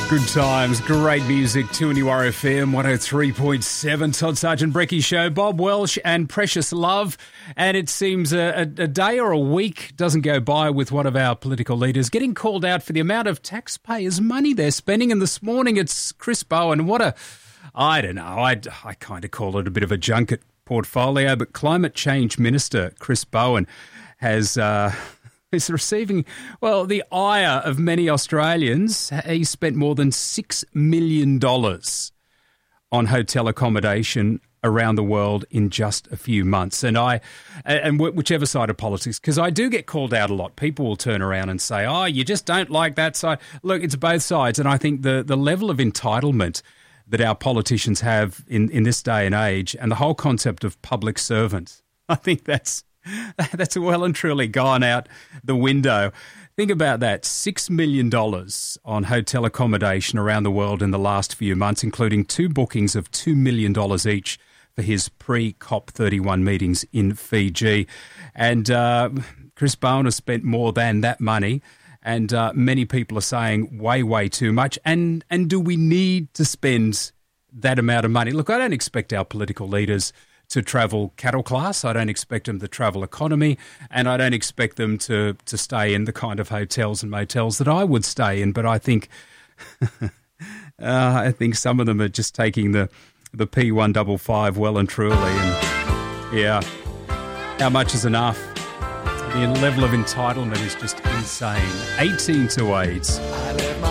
Good times, great music, 2NURFM 103.7, Todd Sargent Brecky Show, Bob Welsh and Precious Love. And it seems a day or a week doesn't go by with one of our political leaders getting called out for the amount of taxpayers' money they're spending. And this morning it's Chris Bowen. I don't know, I kind of call it a bit of a junket portfolio, but Climate Change Minister Chris Bowen is receiving, well, the ire of many Australians. He spent more than $6 million on hotel accommodation around the world in just a few months. And whichever side of politics, because I do get called out a lot. People will turn around and say, oh, you just don't like that side. Look, it's both sides. And I think the level of entitlement that our politicians have in this day and age, and the whole concept of public servants, I think that's well and truly gone out the window. Think about that, $6 million on hotel accommodation around the world in the last few months, including 2 bookings of $2 million each for his pre-COP31 meetings in Fiji. And Chris Bowen has spent more than that money, and many people are saying way, way too much. And do we need to spend that amount of money? Look, I don't expect our political leaders to travel cattle class. I don't expect them to travel economy, and I don't expect them to stay in the kind of hotels and motels that I would stay in. But I think some of them are just taking the P155 well and truly. And yeah, how much is enough? The level of entitlement is just insane. 18 to 8.